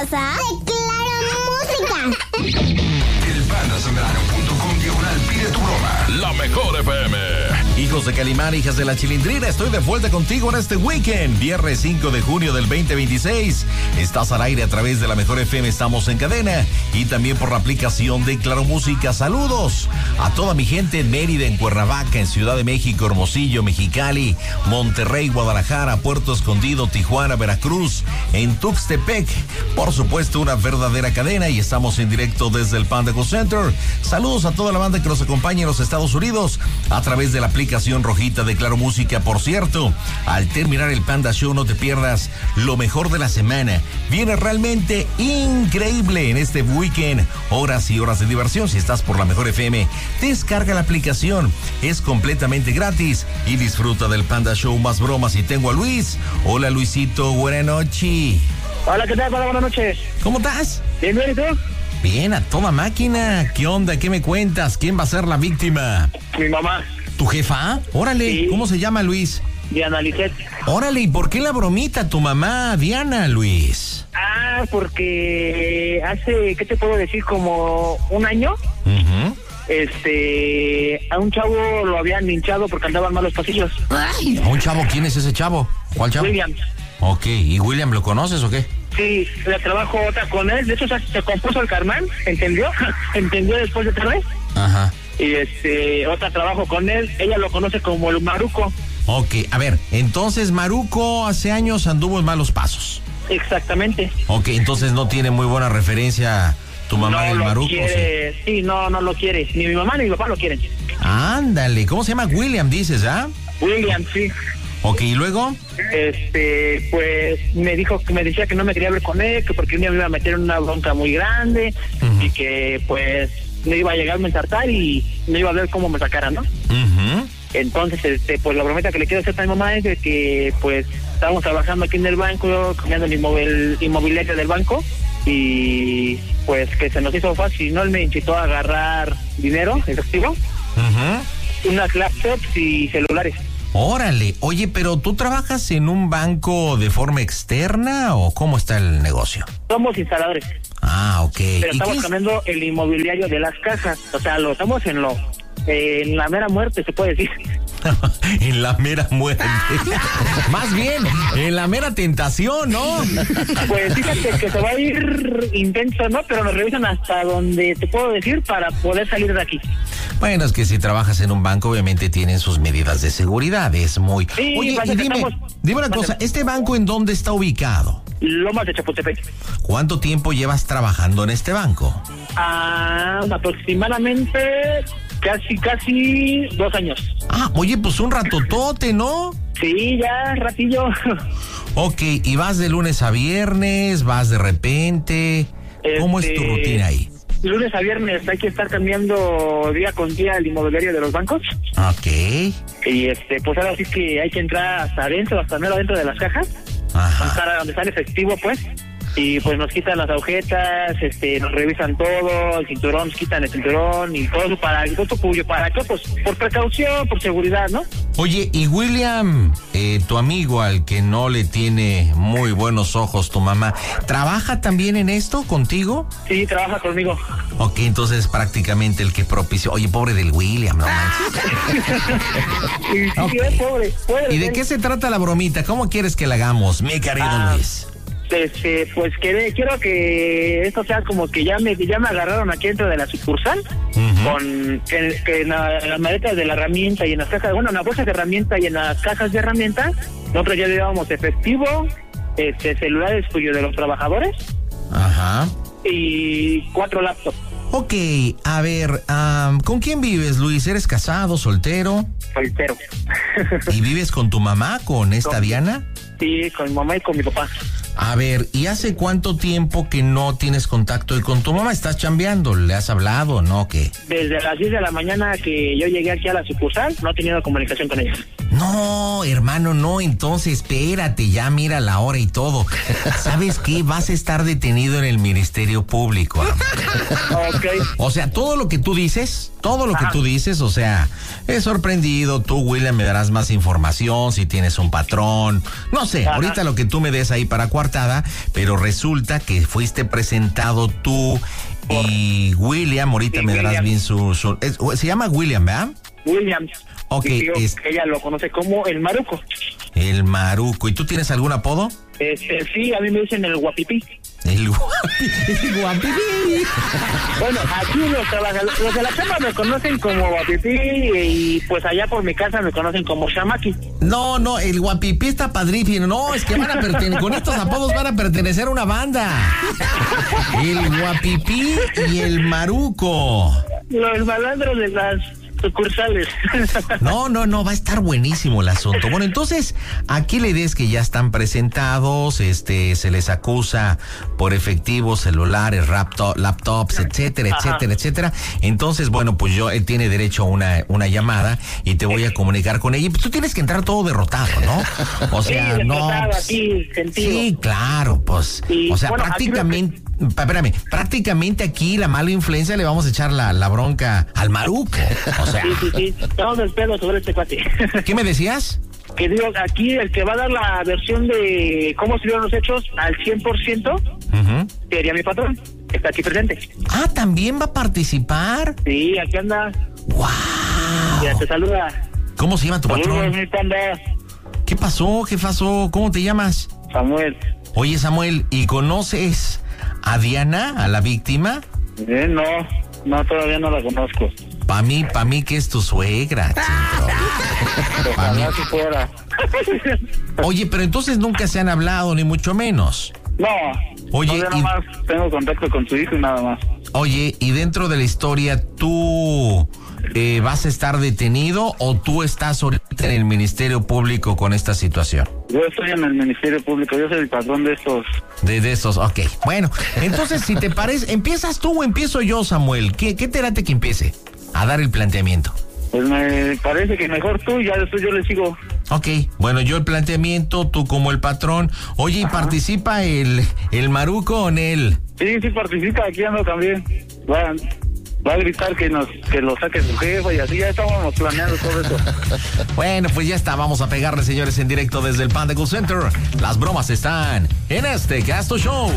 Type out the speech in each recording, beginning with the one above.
casa de Claro Música. elpandasambrano.com/pide tu broma. La mejor FM. Hijos de Calimán, hijas de la Chilindrina, estoy de vuelta contigo en este weekend, viernes 5 de junio del 2026. Estás al aire a través de la mejor FM, estamos en cadena y también por la aplicación de Claro Música. Saludos a toda mi gente en Mérida, en Cuernavaca, en Ciudad de México, Hermosillo, Mexicali, Monterrey, Guadalajara, Puerto Escondido, Tijuana, Veracruz, en Tuxtepec. Por supuesto, una verdadera cadena y estamos en directo desde el Panda Go Center. Saludos a toda la banda que nos acompaña en los Estados Unidos a través de la aplicación rojita de Claro Música. Por cierto, al terminar el Panda Show no te pierdas lo mejor de la semana. Viene realmente increíble en este weekend. Horas y horas de diversión. Si estás por la mejor FM, descarga la aplicación. Es completamente gratis y disfruta del Panda Show, más bromas. Y tengo a Luis. Hola Luisito, buena noche. Hola, ¿qué tal? Buenas noches. ¿Cómo estás? Bien, ¿y tú? Bien, a toda máquina. ¿Qué onda? ¿Qué me cuentas? ¿Quién va a ser la víctima? Mi mamá. ¿Tu jefa? Órale, Sí. ¿Cómo se llama, Luis? Diana Lisset. Órale, ¿y por qué la bromita a tu mamá, Diana, Luis? Porque hace, ¿qué te puedo decir? Como un año, Uh-huh. a un chavo lo habían linchado porque andaban malos pasillos. ¿A un chavo? ¿Quién es ese chavo? ¿Cuál chavo? William. Ok, ¿y William lo conoces o qué? Sí, le trabajo otra con él. De hecho, se compuso el Carmán, ¿entendió? ¿Entendió después de 3 veces? Ajá. Y otra trabajo con él. Ella lo conoce como el Maruco. Ok, a ver, entonces Maruco hace años anduvo en malos pasos. Exactamente. Ok, entonces no tiene muy buena referencia tu mamá del No lo Maruco. quiere. Sí, no lo quiere. Ni mi mamá ni mi papá lo quieren. Ándale, ¿cómo se llama? William, dices, ¿ah? William, sí. Ok, ¿y luego? Pues me decía que no me quería ver con él, que porque un día me iba a meter en una bronca muy grande. Uh-huh. Y que pues me iba a llegar a ensartar y me iba a ver cómo me sacara, ¿no? Uh-huh. Entonces, pues la bromita que le quiero hacer a mi mamá es de que pues estábamos trabajando aquí en el banco, cambiando el inmobiliario del banco, y pues que se nos hizo fácil, ¿no? Él me incitó a agarrar dinero, efectivo, unas laptops y celulares. Órale, oye, pero ¿tú trabajas en un banco de forma externa o cómo está el negocio? Somos instaladores, Ah, ok. pero ¿Y estamos qué es? cambiando el inmobiliario de las casas, o sea, lo estamos en la mera muerte, se puede decir. En la mera muerte. Más bien, en la mera tentación, ¿no? Pues fíjate que se va a ir intenso, ¿no? Pero nos revisan hasta donde te puedo decir para poder salir de aquí. Bueno, es que si trabajas en un banco, obviamente tienen sus medidas de seguridad. Es muy... Sí, Oye, pasa y que dime estamos- una cosa, ¿este banco en dónde está ubicado? Lomas de Chapultepec. ¿Cuánto tiempo llevas trabajando en este banco? Aproximadamente casi 2 años. Ah, oye, pues un ratotote, ¿no? Sí, ya, ratillo. Ok, ¿y vas de lunes a viernes? ¿Vas de repente? ¿Cómo es tu rutina ahí? Lunes a viernes hay que estar cambiando día con día el inmobiliario de los bancos. Ok. Y pues ahora sí que hay que entrar hasta adentro, hasta mero adentro de las cajas. Ajá. Donde está el efectivo, pues. Y pues nos quitan las agujetas, nos revisan todo, el cinturón, nos quitan el cinturón y todo para qué, pues por precaución, por seguridad, ¿no? Oye, y William, tu amigo al que no le tiene muy buenos ojos tu mamá, ¿trabaja también en esto contigo? Sí, trabaja conmigo. Ok, entonces prácticamente el que propició. Oye, pobre del William, no manches. Sí, Ok. es pobre. ¿Y de qué se trata la bromita? ¿Cómo quieres que la hagamos, mi querido Luis? Pues quiero que esto sea como que ya me agarraron aquí dentro de la sucursal, con que en las maletas de la herramienta y en las cajas, bueno, en las bolsas de herramienta y en las cajas de herramienta, nosotros ya llevábamos efectivo, celulares cuyos de los trabajadores. Ajá. Y 4 laptops. Ok, a ver, ¿con quién vives, Luis? ¿Eres casado, soltero? Soltero. ¿Y vives con tu mamá, con esta Con- Diana? Sí, con mi mamá y con mi papá. A ver, ¿y hace cuánto tiempo que no tienes contacto y con tu mamá? ¿Estás chambeando? ¿Le has hablado o no? ¿Qué? Desde las 10 de la mañana que yo llegué aquí a la sucursal, no he tenido comunicación con ella. No, hermano, no, entonces espérate, ya mira la hora y todo. ¿Sabes qué? Vas a estar detenido en el Ministerio Público. Okay. O sea, todo lo que tú dices, o sea, he sorprendido, tú, William, me darás más información, si tienes un patrón, no sé, ahorita lo que tú me des ahí para coartada, pero resulta que fuiste presentado tú y William, ahorita me darás bien se llama William, ¿verdad? Williams. Ok, ella lo conoce como el Maruco. El Maruco. ¿Y tú tienes algún apodo? Sí, a mí me dicen el Guapipí. El Guapipí. Bueno, aquí los de la chamba me conocen como Guapipí y pues allá por mi casa me conocen como Shamaki. No, el Guapipí está padrísimo. No, es que con estos apodos van a pertenecer a una banda. El Guapipí y el Maruco. Los malandros de las sucursales. No, va a estar buenísimo el asunto. Bueno, entonces, aquí la idea es que ya están presentados, se les acusa por efectivos, celulares, laptops, etcétera. Entonces, bueno, pues él tiene derecho a una llamada y te voy a comunicar con ella. Y pues tú tienes que entrar todo derrotado, ¿no? O sea, sí, no. Aquí, sentido. Sí, claro, pues. Y, o sea, bueno, prácticamente. Prácticamente aquí la mala influencia le vamos a echar la bronca al Maruco. O sea. Sí. Estamos el pedo sobre este cuate. ¿Qué me decías? Que digo, aquí el que va a dar la versión de cómo se dieron los hechos al 100%, sería mi patrón, que está aquí presente. Ah, ¿también va a participar? Sí, aquí anda. ¡Wow! Ya te saluda. ¿Cómo se llama tu patrón? Saludos, mi panda. ¿Qué pasó? ¿Cómo te llamas? Samuel. Oye, Samuel, ¿y conoces a Diana, a la víctima? No, todavía no la conozco. Pa' mí que es tu suegra, chico. Ojalá si fuera. Oye, pero entonces nunca se han hablado, ni mucho menos. No. Oye, yo nada más tengo contacto con su hijo y nada más. Oye, y dentro de la historia, ¿tú vas a estar detenido o tú estás ahorita en el Ministerio Público con esta situación? Yo estoy en el Ministerio Público, yo soy el patrón de estos. De estos, ok. Bueno, entonces, si te parece, ¿empiezas tú o empiezo yo, Samuel? ¿Qué te late que empiece a dar el planteamiento? Pues me parece que mejor tú, ya después yo le sigo. Ok, bueno, yo el planteamiento, tú como el patrón. Oye, ¿y participa el Maruco o él? Sí, participa, aquí ando también. Va a gritar que lo saque su jefa y así, ya estábamos planeando todo eso. Bueno, pues ya está, vamos a pegarle, señores, en directo desde el Panda Cool Center. Las bromas están en este Casto Show.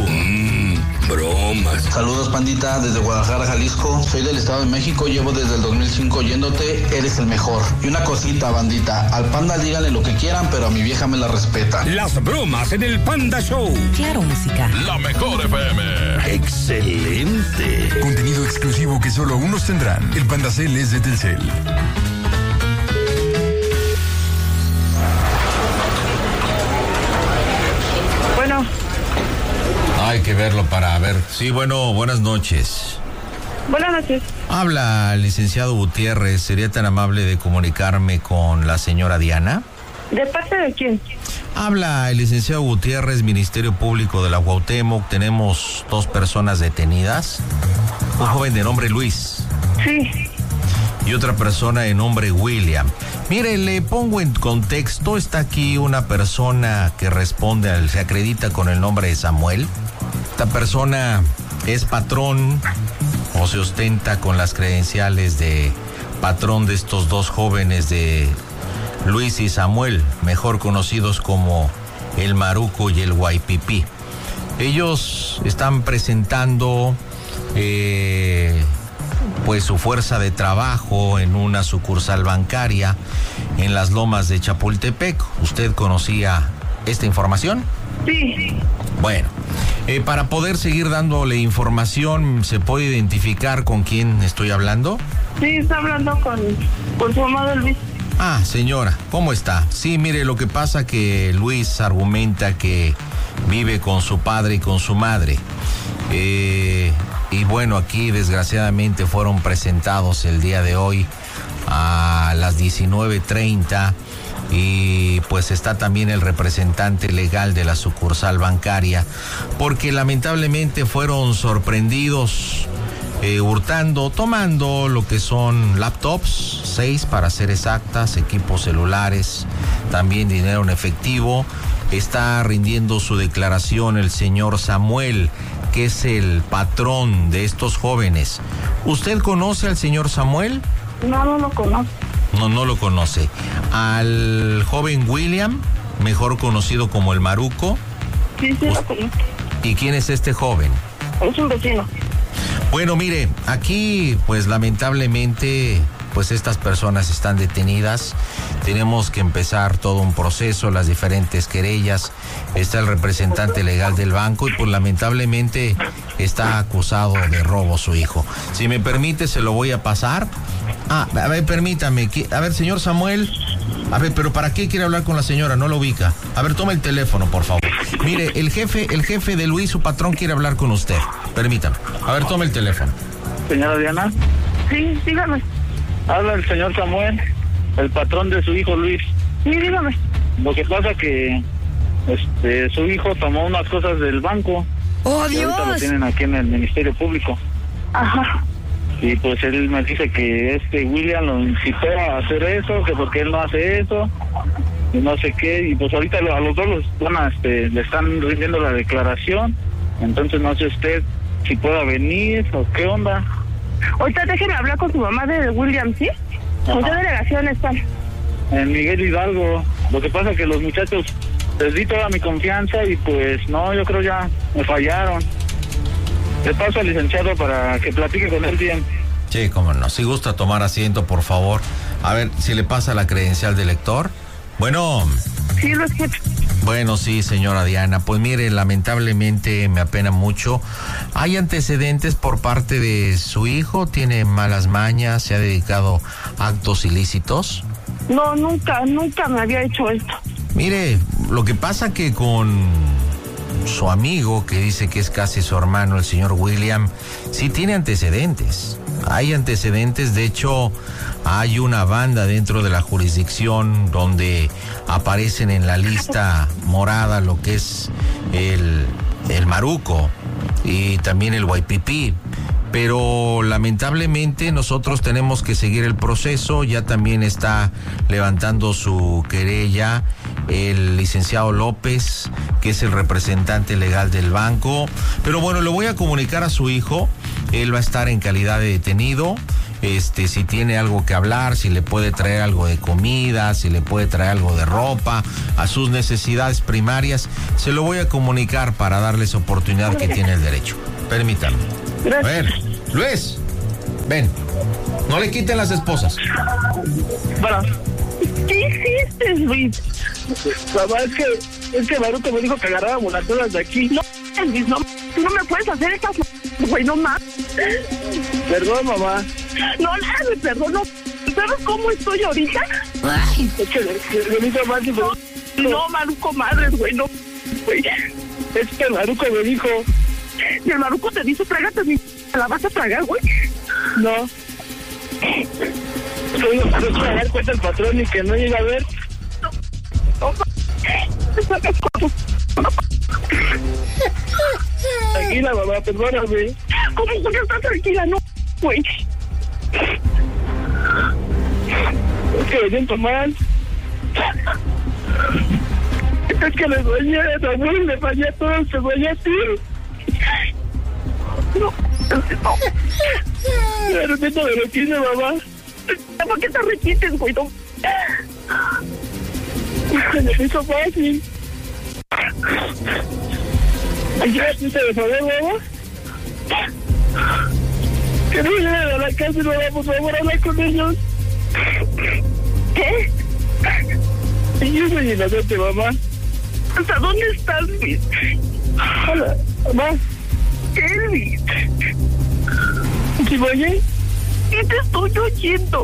Bromas. Saludos, pandita, desde Guadalajara, Jalisco. Soy del Estado de México, llevo desde el 2005 oyéndote, eres el mejor. Y una cosita, bandita, al Panda díganle lo que quieran, pero a mi vieja me la respeta. Las bromas en el Panda Show. Claro, música. La mejor FM. Excelente. Contenido exclusivo que solo unos tendrán. El Panda Cel es de Telcel. Bueno. Hay que verlo para ver. Sí, bueno, buenas noches. Buenas noches. Habla el licenciado Gutiérrez. ¿Sería tan amable de comunicarme con la señora Diana? ¿De parte de quién? Habla el licenciado Gutiérrez, Ministerio Público de la Cuauhtémoc. Tenemos 2 personas detenidas. Un joven de nombre Luis. Sí. Y otra persona de nombre William. Mire, le pongo en contexto. Está aquí una persona que se acredita con el nombre de Samuel. Esta persona es patrón o se ostenta con las credenciales de patrón de estos 2 jóvenes de Luis y Samuel, mejor conocidos como el Maruco y el Guaypipí. Ellos están presentando pues su fuerza de trabajo en una sucursal bancaria en las Lomas de Chapultepec. ¿Usted conocía esta información? Sí. Bueno, para poder seguir dándole información, ¿se puede identificar con quién estoy hablando? Sí, está hablando con su amado Luis. Ah, señora, ¿cómo está? Sí, mire, lo que pasa que Luis argumenta que vive con su padre y con su madre. Y bueno, aquí desgraciadamente fueron presentados el día de hoy a las 19:30 y pues está también el representante legal de la sucursal bancaria porque lamentablemente fueron sorprendidos hurtando, tomando lo que son laptops, 6 para ser exactas, equipos celulares, también dinero en efectivo. Está rindiendo su declaración el señor Samuel, que es el patrón de estos jóvenes. ¿Usted conoce al señor Samuel? No lo conozco. No lo conoce. ¿Al joven William, mejor conocido como el Maruco? Sí, lo conozco. ¿Y quién es este joven? Es un vecino. Bueno, mire, aquí pues lamentablemente pues estas personas están detenidas. Tenemos que empezar todo un proceso, las diferentes querellas. Está el representante legal del banco y pues lamentablemente está acusado de robo su hijo. Si me permite, se lo voy a pasar. A ver, permítame. A ver, señor Samuel. A ver, pero ¿para qué quiere hablar con la señora? No lo ubica. A ver, toma el teléfono, por favor. Mire, el jefe de Luis, su patrón, quiere hablar con usted. Permítame. A ver, toma el teléfono. Señora Diana. Sí, dígame. Habla el señor Samuel, el patrón de su hijo Luis. Sí, dígame. Lo que pasa que su hijo tomó unas cosas del banco. ¡Oh, y ahorita lo Dios! tienen aquí en el Ministerio Público. Ajá. Y pues él me dice que William lo incitó a hacer eso, que porque él no hace eso, y no sé qué. Y pues ahorita a los dos le están rindiendo la declaración. Entonces no sé usted si pueda venir o qué onda. Ahorita déjeme hablar con su mamá de William, ¿sí? ¿En qué delegación están? En Miguel Hidalgo. Lo que pasa es que los muchachos les di toda mi confianza y pues no, yo creo ya me fallaron. Le paso al licenciado para que platique con él bien. Sí, cómo no. Si gusta tomar asiento, por favor. A ver, si le pasa la credencial de lector. Bueno. Sí, lo escucho. Bueno, sí, señora Diana. Pues mire, lamentablemente me apena mucho. ¿Hay antecedentes por parte de su hijo? ¿Tiene malas mañas? ¿Se ha dedicado a actos ilícitos? No, nunca me había hecho esto. Mire, lo que pasa que con su amigo, que dice que es casi su hermano, el señor William, sí tiene antecedentes. Hay antecedentes, de hecho, hay una banda dentro de la jurisdicción donde aparecen en la lista morada lo que es el Maruco y también el YPP. Pero lamentablemente nosotros tenemos que seguir el proceso. Ya también está levantando su querella el licenciado López, que es el representante legal del banco. Pero bueno, le voy a comunicar a su hijo. Él va a estar en calidad de detenido. Si tiene algo que hablar, si le puede traer algo de comida, si le puede traer algo de ropa, a sus necesidades primarias, se lo voy a comunicar para darles oportunidad que tiene el derecho. Permítanme. A ver, Luis, ven. No le quiten las esposas. Bueno, ¿Qué hiciste, Luis? mamá, es que Maruco me dijo que agarráramos las cosas de aquí. No, Luis, no, tú no me puedes hacer estas... Güey, no más. Perdón, mamá. No, nada, me perdono. ¿Sabes cómo estoy ahorita? Ay. Es que le hizo mal y me... No, Maruco, madres, güey, no. Güey. Es que el Maruco me dijo... Y el Maruco te dice, trágate mi... ¿Te la vas a tragar, güey? No. Solo para dar cuenta el patrón y que no llega a ver. Tranquila, mamá, perdóname. ¿Cómo que estás tranquila? No, güey. Es que me siento mal. Es que le soñé a Samuel, le fallé a todos, te soñé a ti. No. Me arrepiento de lo que hice, mamá. ¿Por qué te arrepientes, güey? No. Me hizo fácil. ¿Ya te desahogué, mamá? Que no lleguen a la casa y no vamos a hablar con ellos. ¿Qué? Y yo soy inocente, mamá. ¿Hasta dónde estás, Luis? Hola, mamá. ¿Qué, Luis? ¿Sí me oye? ¿Qué te estoy oyendo?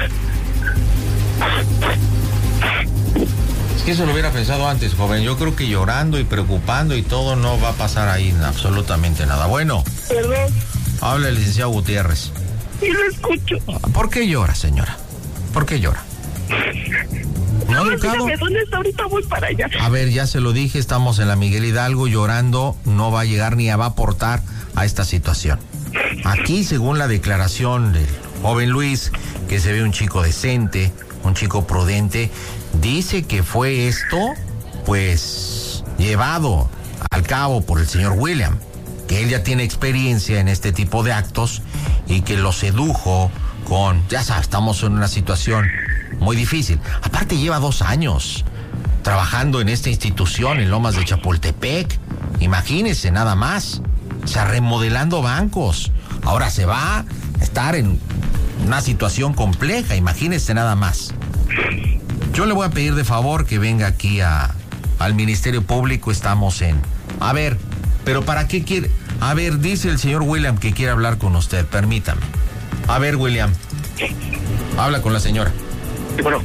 Es que eso lo hubiera pensado antes, joven. Yo creo que llorando y preocupando y todo no va a pasar ahí absolutamente nada. Bueno. Perdón. Habla el licenciado Gutiérrez. Sí, lo escucho. ¿Por qué llora, señora? ¿Por qué llora? ¿No ha educado? Dígame, ¿dónde está? Ahorita voy para allá. A ver, ya se lo dije, estamos en la Miguel Hidalgo, llorando no va a llegar ni va a aportar a esta situación. Aquí, según la declaración del joven Luis, que se ve un chico decente, un chico prudente, dice que fue esto, pues, llevado al cabo por el señor William, que él ya tiene experiencia en este tipo de actos y que lo sedujo con, ya sabes, estamos en una situación muy difícil. Aparte lleva 2 años trabajando en esta institución en Lomas de Chapultepec. Imagínense nada más, o sea, remodelando bancos. Ahora se va a estar en una situación compleja, imagínense nada más. Yo le voy a pedir de favor que venga aquí al Ministerio Público, estamos en... A ver, pero ¿para qué quiere? A ver, dice el señor William que quiere hablar con usted, permítame. A ver, William, habla con la señora. Bueno.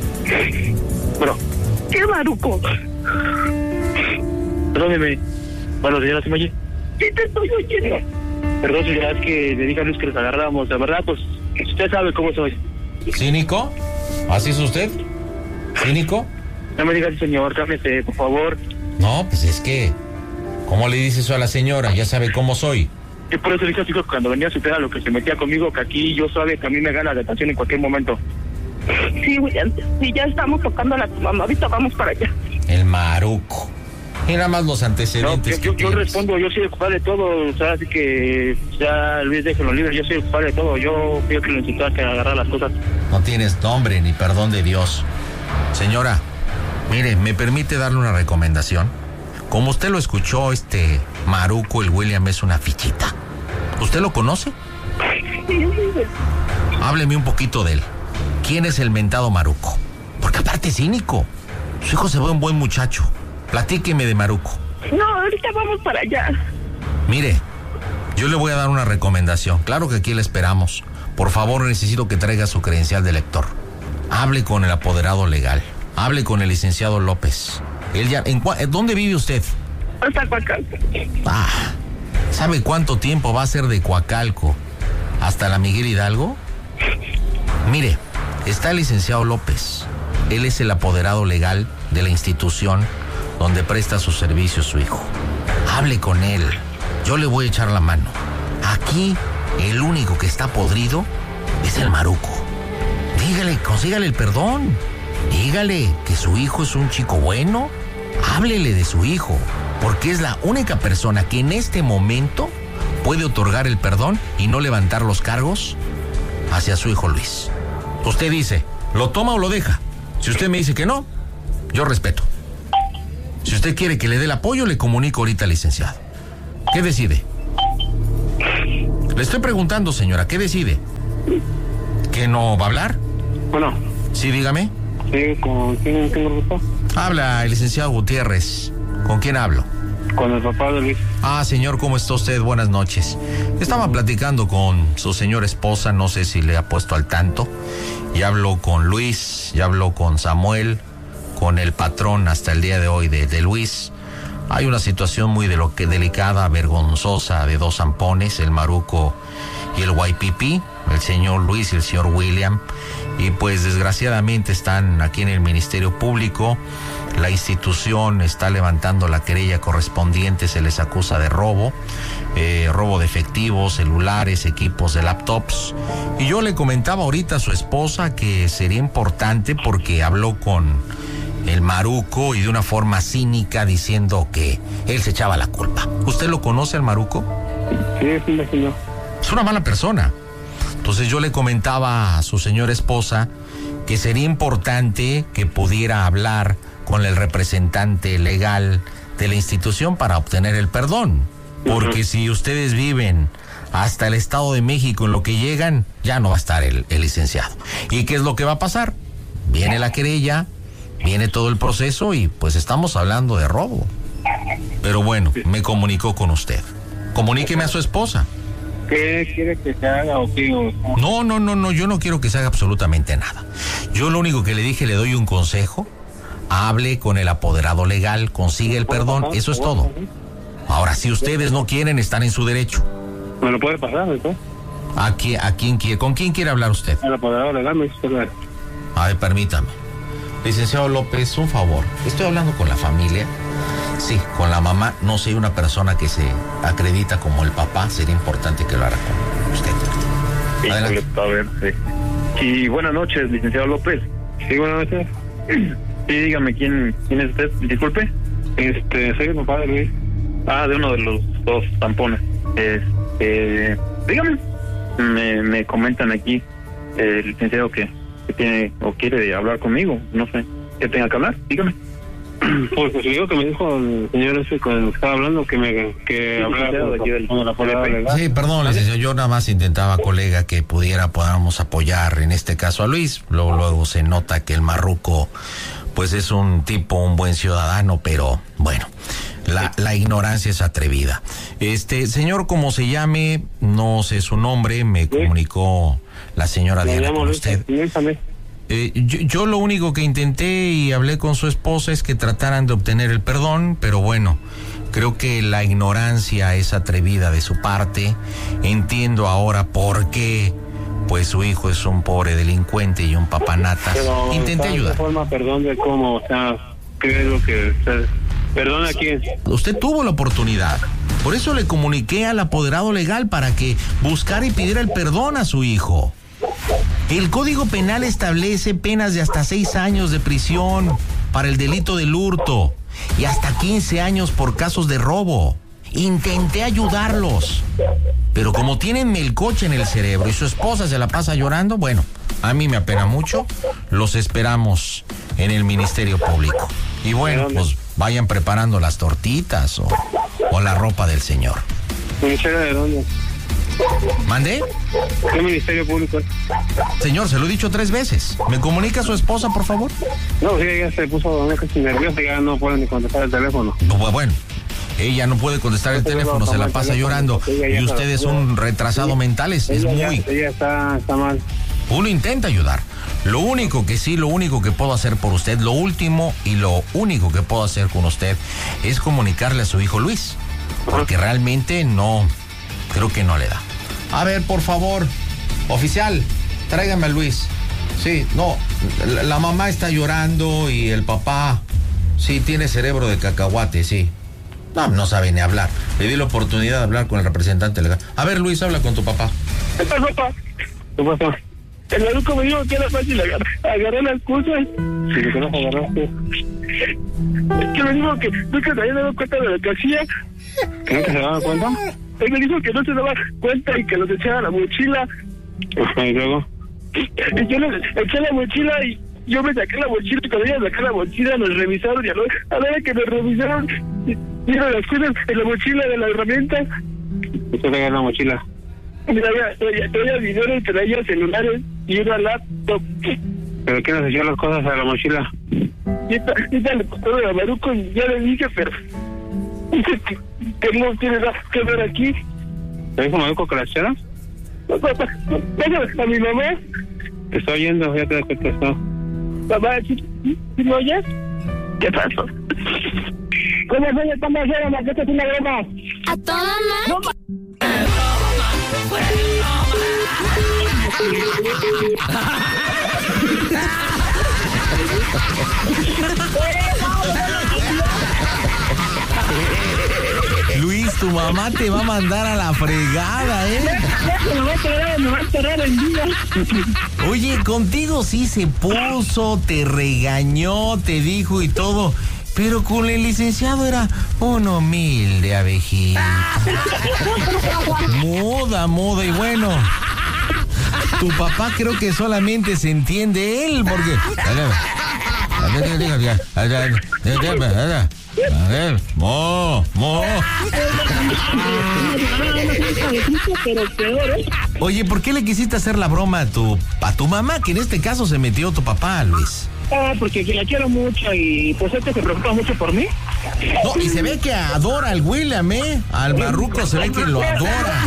¿Qué, Maruco? Perdóneme. Bueno, señora, ¿se me oye? Sí, te estoy oyendo. Perdón, señora, es que le dije a Luis que nos agarramos. La verdad, pues, usted sabe cómo soy. ¿Cínico? ¿Así es usted? ¿Cínico? No me diga así, señor, cálmese, por favor. No, pues es que... ¿Cómo le dice eso a la señora? Ya sabe cómo soy. Y por eso le dije a su hijo que cuando venía a su peda lo que se metía conmigo, que aquí yo sabe que a mí me gana la detención en cualquier momento. Sí, William, sí, ya estamos tocándola a tu mamá. Ahorita vamos para allá. El maruco. Y nada más los antecedentes no, yo respondo, yo soy el culpable de todo, o sea, así que ya Luis déjelo libre, yo soy el culpable de todo, yo pido que lo incitó a que agarrar las cosas. No tienes nombre ni perdón de Dios. Señora, mire, ¿me permite darle una recomendación? Como usted lo escuchó, este maruco, el William, es una fichita. ¿Usted lo conoce? Sí. Hábleme un poquito de él. ¿Quién es el mentado maruco? Porque aparte es cínico. Su hijo se ve un buen muchacho. Platíqueme de maruco. No, ahorita vamos para allá. Mire, yo le voy a dar una recomendación. Claro que aquí le esperamos. Por favor, necesito que traiga su credencial de lector. Hable con el apoderado legal. Hable con el licenciado López. Él ya, ¿dónde vive usted? Hasta Coacalco. ¿Sabe cuánto tiempo va a ser de Coacalco hasta la Miguel Hidalgo? Mire, está el licenciado López. Él es el apoderado legal de la institución donde presta sus servicios su hijo. Hable con él. Yo le voy a echar la mano. Aquí, el único que está podrido es el maruco. Dígale, consígale el perdón. Dígale que su hijo es un chico bueno. Háblele de su hijo, porque es la única persona que en este momento puede otorgar el perdón y no levantar los cargos hacia su hijo Luis. Usted dice, ¿lo toma o lo deja? Si usted me dice que no, yo respeto. Si usted quiere que le dé el apoyo, le comunico ahorita al licenciado. ¿Qué decide? Le estoy preguntando, señora, ¿qué decide? ¿Que no va a hablar? Bueno. Sí, dígame. Sí, ¿con quién tengo el gusto? Habla el licenciado Gutiérrez. ¿Con quién hablo? Con el papá de Luis. Señor, ¿cómo está usted? Buenas noches. Estaba platicando con su señora esposa, no sé si le ha puesto al tanto. Ya habló con Luis, ya habló con Samuel, con el patrón hasta el día de hoy de Luis. Hay una situación muy delicada, vergonzosa, de 2 zampones, el maruco y el YPP, el señor Luis y el señor William. Y pues desgraciadamente están aquí en el Ministerio Público. La institución está levantando la querella correspondiente, se les acusa de robo de efectivos, celulares, equipos de laptops. Y yo le comentaba ahorita a su esposa que sería importante porque habló con el maruco y de una forma cínica diciendo que él se echaba la culpa. ¿Usted lo conoce al maruco? Sí, es un vecino. Es una mala persona. Entonces yo le comentaba a su señora esposa que sería importante que pudiera hablar con el representante legal de la institución para obtener el perdón. Porque si ustedes viven hasta el Estado de México en lo que llegan, ya no va a estar el licenciado. ¿Y qué es lo que va a pasar? Viene la querella, viene todo el proceso y pues estamos hablando de robo. Pero bueno, me comunicó con usted. Comuníqueme a su esposa. ¿Qué quiere que se haga o qué? No, yo no quiero que se haga absolutamente nada. Yo lo único que le dije, le doy un consejo. Hable con el apoderado legal, consigue el perdón, eso es todo. Ahora, si ustedes no quieren, están en su derecho. ¿Me lo puede pasar, ¿no? ¿A quién quiere? ¿Con quién quiere hablar usted? El apoderado legal, me dice. A ver, permítame. Licenciado López, un favor. Estoy hablando con la familia. Sí, con la mamá, no sé, una persona que se acredita como el papá, sería importante que lo haga con usted. Adelante. A ver, sí. Y buenas noches, licenciado López. Sí, buenas noches. Sí, dígame, ¿quién es usted? Disculpe. Soy el papá de Luis. Ah, de uno de los dos tampones. Dígame. Me comentan aquí el licenciado que tiene o quiere hablar conmigo. No sé, ¿qué tenga que hablar? Dígame. Pues digo que me dijo el señor ese con el que estaba hablando que hablara con la policía legal. Sí, perdón, licenciado, yo nada más intentaba, colega, que podamos apoyar en este caso a Luis. Luego se nota que el marruco pues es un buen ciudadano, pero bueno, la ignorancia es atrevida. Señor, como se llame, no sé su nombre, me comunicó la señora Diana con usted. Yo lo único que intenté y hablé con su esposa es que trataran de obtener el perdón, pero bueno, creo que la ignorancia es atrevida de su parte. Entiendo ahora por qué, pues su hijo es un pobre delincuente y un papanatas. Intenté ayudar. Forma, perdón de cómo, o sea, ¿qué es lo que usted... ¿Perdón a quién? Usted tuvo la oportunidad. Por eso le comuniqué al apoderado legal para que buscara y pidiera el perdón a su hijo. El Código Penal establece penas de hasta 6 años de prisión para el delito del hurto y hasta 15 años por casos de robo. Intenté ayudarlos, pero como tienen melcoche en el cerebro y su esposa se la pasa llorando, bueno, a mí me apena mucho. Los esperamos en el Ministerio Público. Y bueno, pues vayan preparando las tortitas o la ropa del señor. ¿Ministerio de dónde? ¿Mande? ¿Qué Ministerio Público? Señor, se lo he dicho 3 veces. ¿Me comunica a su esposa, por favor? No, sí, ella se puso casi nerviosa, ya no puede ni contestar el teléfono. Bueno, ella no puede contestar el teléfono, se la pasa llorando. Y usted es un retrasado mental, es muy... Ella está mal. Uno intenta ayudar. Lo único que puedo hacer por usted, lo último y lo único que puedo hacer con usted es comunicarle a su hijo Luis. Porque realmente no... Creo que no le da. A ver, por favor, oficial, tráigame a Luis. Sí, no, la mamá está llorando y el papá, sí, tiene cerebro de cacahuate, sí. No sabe ni hablar. Le di la oportunidad de hablar con el representante legal. A ver, Luis, habla con tu papá. ¿Qué pasó, papá? ¿Qué pasó? El médico me dijo que era fácil agarrar las cosas. Sí, ¿qué las agarraste? Es que me dijo que nunca se había dado cuenta de lo que hacía. ¿Que nunca se daba cuenta? Él me dijo que no se daba cuenta y que los echaba a la mochila. ¿Y luego? Y yo les eché la mochila y yo me saqué la mochila y cuando ella sacó la mochila nos revisaron y a la hora que nos revisaron vieron las cosas en la mochila de la herramienta. ¿Usted traía la mochila? Traía dinero y traía celulares y una laptop. ¿Pero qué nos echó las cosas a la mochila? Y esta le costó de Maruco y ya le dije, pero... Dice que no tiene nada que ver aquí. ¿Te dijo Maruco que la echara? Papá, a mi mamá. Te estoy oyendo, ya te contestó. Papá, ¿sí me oyes? ¿Qué pasó? ¿Cómo se están haciendo? ¿Qué te tiene broma? A toda madre. Luis, tu mamá te va a mandar a la fregada, ¿eh? Me va a enterrar en vida. Oye, contigo sí se puso, te regañó, te dijo y todo, pero con el licenciado era un humilde abejita. Muda, y bueno, tu papá creo que solamente se entiende él, porque... A ver, mo. Oye, ¿por qué le quisiste hacer la broma a tu mamá? Que en este caso se metió tu papá, Luis. Porque la quiero mucho y pues se preocupa mucho por mí. No, y se ve que adora al William, ¿eh? Al Marruco se ve que lo adora.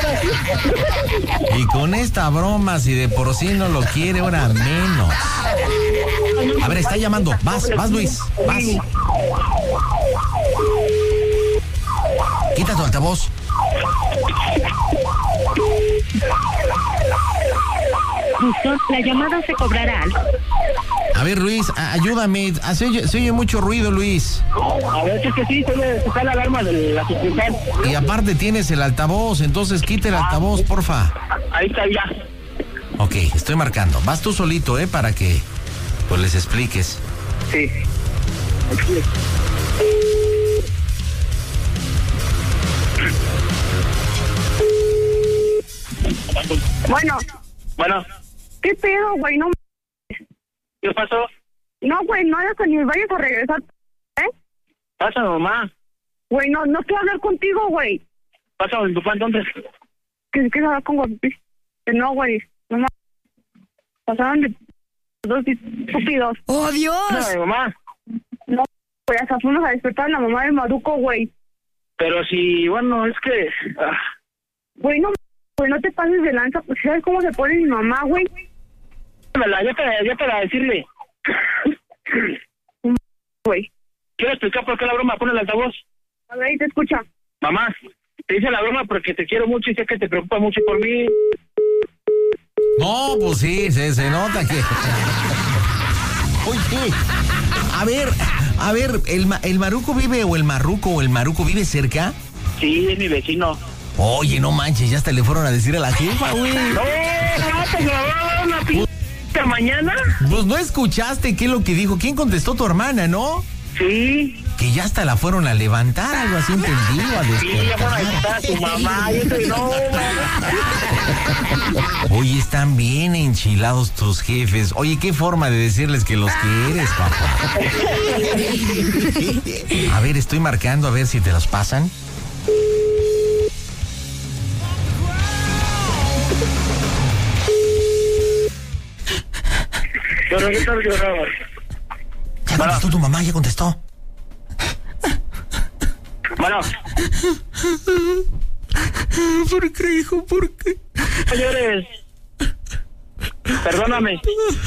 Y con esta broma, si de por sí no lo quiere, ahora menos. A ver, está llamando. Vas, Luis, vas. Quita tu altavoz. La llamada se cobrará. A ver, Luis, ayúdame. Se oye mucho ruido, Luis. A ver, es que sí, suele tocar la alarma de la sucursal. Y aparte tienes el altavoz, entonces quita el altavoz, porfa. Ahí está ya. Ok, estoy marcando. Vas tú solito, para que pues les expliques. Sí. Bueno. ¿Qué pedo, güey? No. ¿Qué pasó? No, güey, no hagas ni vayas a regresar. Pasa, mamá. Güey, no quiero hablar contigo, güey. Pasa con mi papá entonces. ¿Qué hablar con papi? No, güey. No, pasaron de dos estúpidos. ¡Oh, Dios! No, mamá. No, güey, hasta fuimos a despertar a la mamá de Maruco, güey. Pero si, bueno, es que... Güey, no te pases de lanza. Pues, ¿sabes cómo se pone mi mamá, güey? Ya para decirle. Güey. Quiero explicar por qué la broma. Pon el altavoz. A ver, te escucha. Mamá, te hice la broma porque te quiero mucho y sé que te preocupa mucho por mí. No, pues sí, se nota que... Oye, a ver, ¿el Maruco vive o el Maruco vive cerca? Sí, es mi vecino. Oye, no manches, ya hasta le fueron a decir a la jefa, güey. No, te grabaron una p*** mañana. Pues no escuchaste qué es lo que dijo. ¿Quién contestó? Tu hermana, ¿no? Sí. Que ya hasta la fueron a levantar, algo así entendido, a despertar. Sí, ya fueron a despertar a tu mamá. Yo soy no, Oye, están bien enchilados tus jefes. Oye, qué forma de decirles que los quieres, papá. A ver, estoy marcando a ver si te los pasan. Ya contestó tu mamá, ya contestó. Bueno. ¿Por qué, hijo? ¿Por qué? No llores. Perdóname.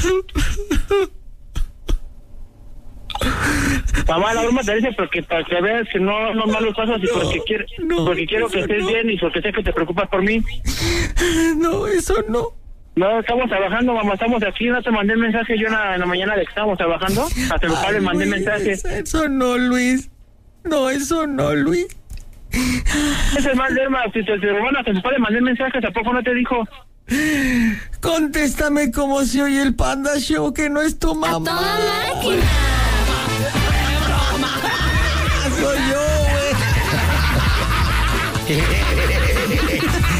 Mamá, la broma te dice porque para que veas que no malos pasos y porque quiero que estés bien y porque sé que te preocupas por mí. No, eso no. No, estamos trabajando, mamá, estamos aquí. No te mandé el mensaje yo en la mañana de que estábamos trabajando. Hasta el padre mandé el mensaje. Eso no, Luis. No, eso no, Luis. Es el mal derma. Si te van a tu padre mandé el mensaje, tampoco no te dijo. Contéstame como se oye el Panda Show, que no es tu mamá. ¡A toda máquina! Soy yo, güey.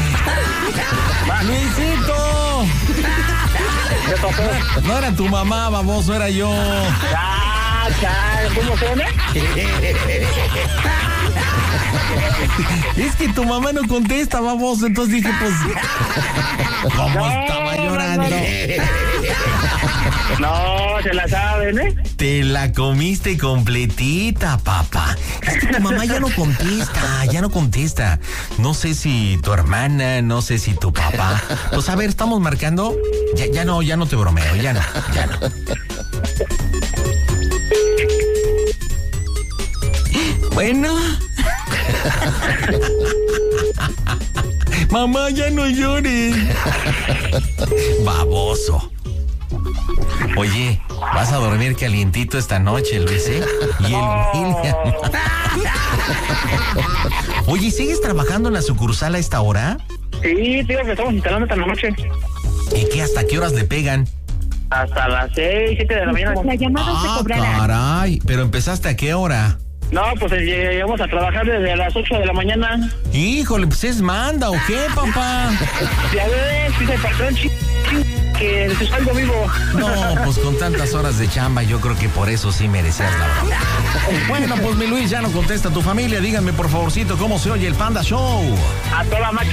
¡Luisito! ¿Qué pasó? No era tu mamá, baboso, era yo. ¿Cómo suena? Es que tu mamá no contesta, baboso, entonces dije, pues... ¿Cómo estaba llorando? No, se la saben, ¿eh? Te la comiste completita, papá. Es que tu mamá ya no contesta. No sé si tu hermana, no sé si tu papá. Pues a ver, estamos marcando. Ya no te bromeo, ya no. Bueno. Mamá, ya no llores. Baboso. Oye, vas a dormir calientito esta noche, Luis, ¿eh? Y el William. Oye, ¿sigues trabajando en la sucursal a esta hora? Sí, tío, que estamos instalando esta noche. ¿Y qué? ¿Hasta qué horas le pegan? Hasta las 6, 7 de la mañana. La llamada se cobrará. Caray, ¿pero empezaste a qué hora? No, pues llegamos a trabajar desde las 8 de la mañana. Híjole, pues es manda, ¿o qué, papá? Ya ves, dice el patrón que se salgo vivo. No, pues con tantas horas de chamba, yo creo que por eso sí merecías la broma. Bueno, pues mi Luis, ya no contesta tu familia. Díganme, por favorcito, ¿cómo se oye el Panda Show? A toda máquina.